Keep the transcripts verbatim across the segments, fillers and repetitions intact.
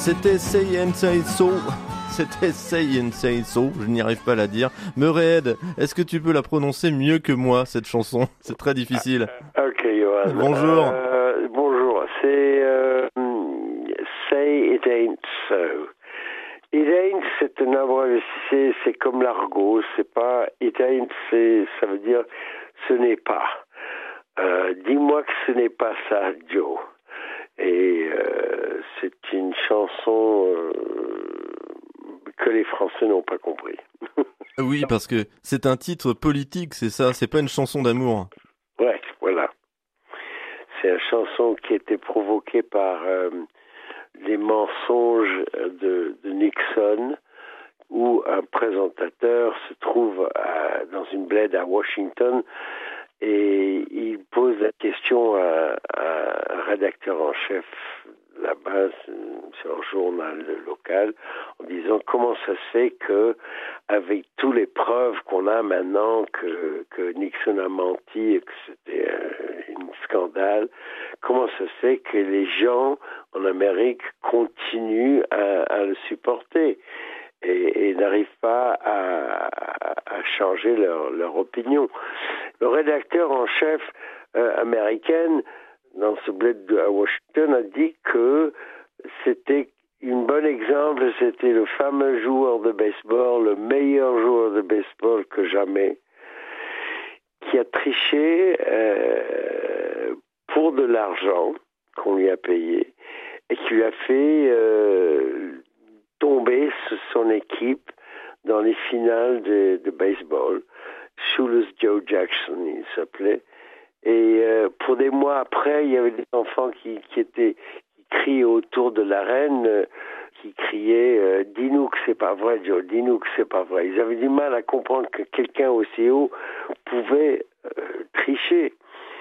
C'était Say and Say So. C'était Say and Say So, je n'y arrive pas à la dire. Meuréed, est-ce que tu peux la prononcer mieux que moi, cette chanson? C'est très difficile. Ok, Johan. Bonjour. Euh, bonjour, c'est euh, Say It Ain't So. It ain't, c'est un abrégé, c'est, c'est comme l'argot, c'est pas, it ain't, c'est, ça veut dire, ce n'est pas. Euh, dis-moi que ce n'est pas ça, Joe. Et euh, c'est une chanson euh, que les Français n'ont pas compris. Oui, parce que c'est un titre politique, c'est ça, c'est pas une chanson d'amour. Ouais, voilà. C'est une chanson qui a été provoquée par euh, les mensonges de, de Nixon, où un présentateur se trouve à, dans une bled à Washington et il pose la question à, à un rédacteur en chef là-bas sur un journal local en disant comment ça se fait que avec toutes les preuves qu'on a maintenant que, que Nixon a menti et que c'était un, un scandale, comment ça se fait que les gens en Amérique continuent à, à le supporter et, et n'arrivent pas à, à changer leur, leur opinion. Le rédacteur en chef euh, américain dans ce bled à Washington a dit que c'était un bon exemple, c'était le fameux joueur de baseball, le meilleur joueur de baseball que jamais, qui a triché euh, pour de l'argent qu'on lui a payé et qui lui a fait euh, tomber son équipe dans les finales de, de baseball. Shoeless Joe Jackson, il s'appelait. Et euh, pour des mois après, il y avait des enfants qui, qui étaient qui criaient autour de l'arène, euh, qui criaient euh, « Dis-nous que c'est pas vrai, Joe, dis-nous que c'est pas vrai ». Ils avaient du mal à comprendre que quelqu'un aussi haut pouvait euh, tricher.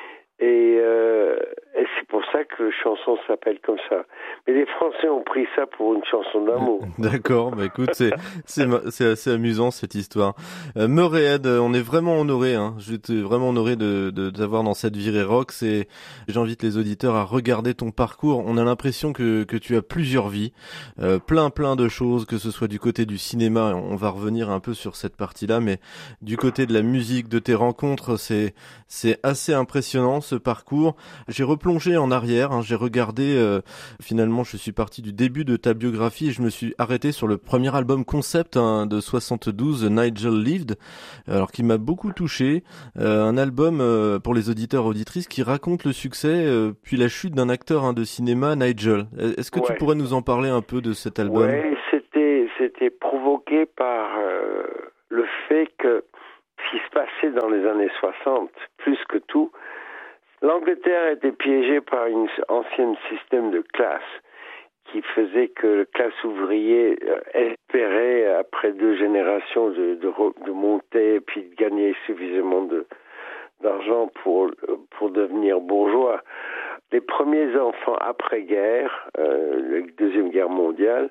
Et, euh, et c'est pour ça que la chanson s'appelle comme ça. Mais les Français ont pris ça pour une chanson d'amour. D'accord, bah écoute, c'est c'est c'est assez amusant cette histoire. Euh, Meuréed, on est vraiment honoré, hein. J'étais vraiment honoré de de d'avoir dans cette virée rock. C'est, j'invite les auditeurs à regarder ton parcours. On a l'impression que que tu as plusieurs vies, euh, plein plein de choses, que ce soit du côté du cinéma. On va revenir un peu sur cette partie-là, mais du côté de la musique, de tes rencontres, c'est c'est assez impressionnant ce parcours. J'ai replongé en arrière, hein, j'ai regardé. Euh, finalement, je suis parti du début de ta biographie et je me suis arrêté sur le premier album concept hein, de soixante-douze, Nigel Lived, alors qui m'a beaucoup touché. Euh, un album euh, pour les auditeurs auditrices qui raconte le succès euh, puis la chute d'un acteur hein, de cinéma, Nigel. Est-ce que ouais. tu pourrais nous en parler un peu de cet album? Oui, c'était c'était provoqué par euh, le fait que ce qui se passait dans les années soixante, plus que tout, l'Angleterre était piégée par un ancien système de classe qui faisait que la classe ouvrière espérait, après deux générations, de, de, de monter et puis de gagner suffisamment de, d'argent pour, pour devenir bourgeois. Les premiers enfants après-guerre, euh, la Deuxième Guerre mondiale,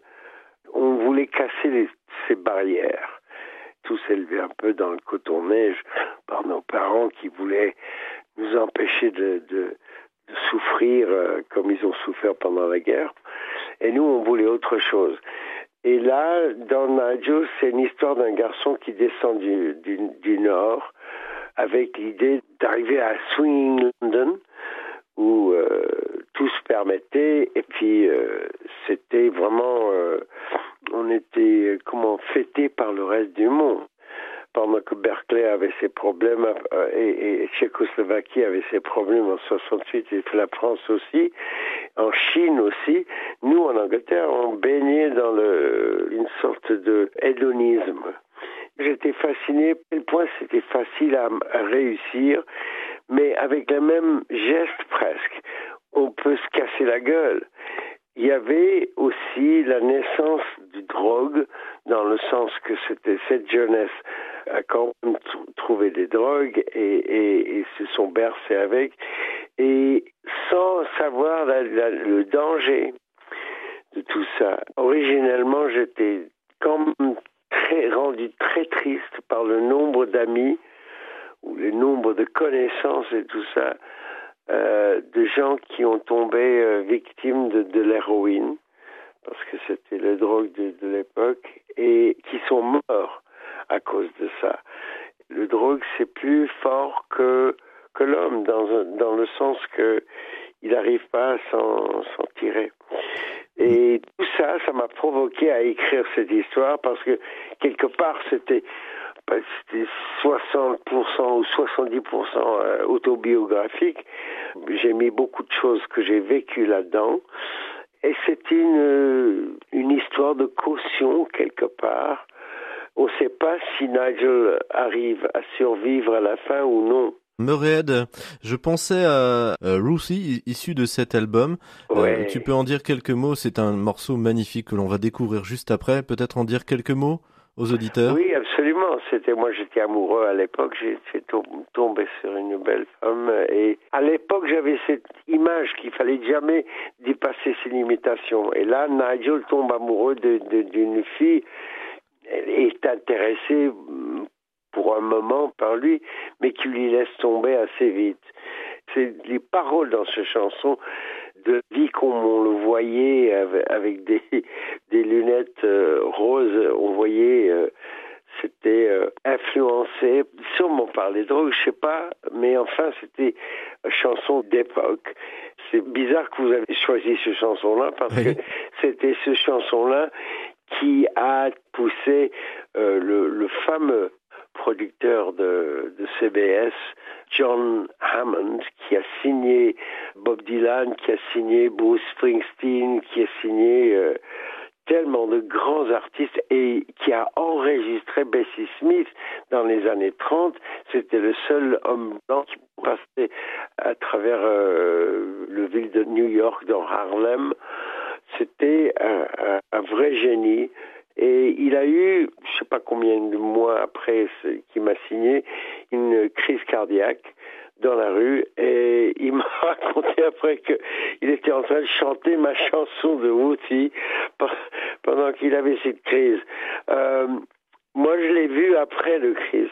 on voulait casser les, ces barrières. Tout s'élevait un peu dans le coton-neige par nos parents qui voulaient nous empêcher de, de, de souffrir euh, comme ils ont souffert pendant la guerre. Et nous, on voulait autre chose. Et là, dans Nigel, c'est une histoire d'un garçon qui descend du, du, du Nord avec l'idée d'arriver à Swinging London, où euh, tout se permettait. Et puis, euh, c'était vraiment... Euh, on était, comment, fêtés par le reste du monde. Pendant que Berkeley avait ses problèmes euh, et, et Tchécoslovaquie avait ses problèmes en soixante-huit et la France aussi, en Chine aussi, nous en Angleterre on baignait dans le, une sorte de hédonisme. J'étais fasciné, à quel point c'était facile à, à réussir, mais avec le même geste presque, on peut se casser la gueule. Il y avait aussi la naissance du drogue, dans le sens que c'était cette jeunesse a quand même t- trouvé des drogues et, et, et se sont bercés avec, et sans savoir la, la, le danger de tout ça. Originellement, j'étais quand même très, rendu très triste par le nombre d'amis ou le nombre de connaissances et tout ça, euh, de gens qui ont tombé euh, victimes de, de l'héroïne, parce que les drogues de, de l'époque et qui sont morts à cause de ça. Le drogue, c'est plus fort que, que l'homme, dans, dans le sens que il n'arrive pas à s'en, s'en tirer. Et tout ça, ça m'a provoqué à écrire cette histoire parce que quelque part, c'était, c'était soixante pour cent ou soixante-dix pour cent autobiographique. J'ai mis beaucoup de choses que j'ai vécues là-dedans. Et c'était une, une histoire de caution quelque part. On ne sait pas si Nigel arrive à survivre à la fin ou non. Murray, je pensais à euh, Ruthie, issu de cet album. Ouais. Euh, tu peux en dire quelques mots? C'est un morceau magnifique que l'on va découvrir juste après. Peut-être en dire quelques mots aux auditeurs? Oui, absolument. C'était moi, j'étais amoureux à l'époque. J'étais tombé sur une belle femme. Et à l'époque, j'avais cette image qu'il fallait jamais dépasser ses limitations. Et là, Nigel tombe amoureux de, de, d'une fille. Elle est intéressée pour un moment par lui, mais qui lui laisse tomber assez vite. C'est les paroles dans cette chanson de vie comme on le voyait avec des, des lunettes euh, roses, on voyait, euh, c'était euh, influencé, sûrement par les drogues, je sais pas, mais enfin c'était une chanson d'époque. C'est bizarre que vous avez choisi cette chanson-là parce oui. que c'était cette chanson-là qui a poussé euh, le, le fameux producteur de, de C B S, John Hammond, qui a signé Bob Dylan, qui a signé Bruce Springsteen, qui a signé euh, tellement de grands artistes et qui a enregistré Bessie Smith dans les années trente. C'était le seul homme blanc qui passait à travers euh, le ville de New York, dans Harlem. C'était un, un, un vrai génie. Et il a eu, je ne sais pas combien de mois après qu'il m'a signé, une crise cardiaque dans la rue. Et il m'a raconté après qu'il était en train de chanter ma chanson de Woody pendant qu'il avait cette crise. Euh, moi, je l'ai vu après le crise.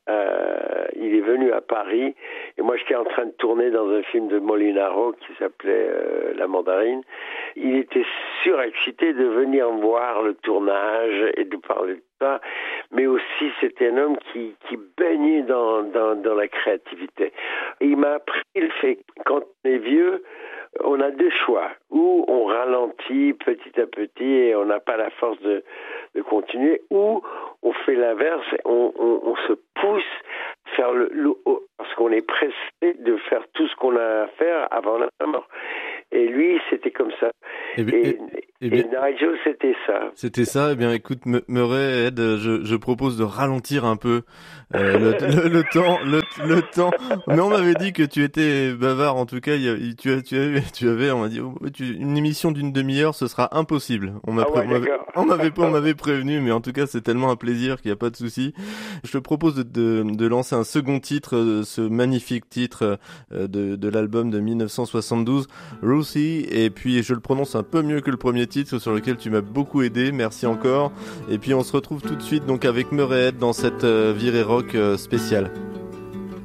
Euh, il est venu à Paris et moi, j'étais en train de tourner dans un film de Molinaro qui s'appelait euh, La Mandarine. Il était surexcité de venir voir le tournage et de parler de ça, mais aussi c'était un homme qui, qui baignait dans, dans, dans la créativité. Et il m'a appris le fait que quand on est vieux, on a deux choix. Ou on ralentit petit à petit et on n'a pas la force de, de continuer, ou on fait l'inverse, on, on, on se pousse à faire le, le parce qu'on est pressé de faire tout ce qu'on a à faire avant la mort. Et lui, c'était comme ça. Et, et, et, et, et Nigel, c'était ça. C'était ça. Eh bien, écoute, Murray, Ed, je, je propose de ralentir un peu euh, le, le, le temps, le, le temps. Mais on m'avait dit que tu étais bavard. En tout cas, il y a, tu, as, tu avais, tu avais, on m'a dit, oh, tu, une émission d'une demi-heure, ce sera impossible. On m'a, ah ouais, on m'avait, on m'avait pas, on m'avait prévenu, mais en tout cas, c'est tellement un plaisir qu'il n'y a pas de souci. Je te propose de, de, de lancer un second titre, ce magnifique titre de, de l'album de dix-neuf cent soixante-douze, Ruthie, et puis je le prononce un peu mieux que le premier titre sur lequel tu m'as beaucoup aidé, merci encore. Et puis on se retrouve tout de suite donc avec Murray dans cette euh, virée rock euh, spéciale.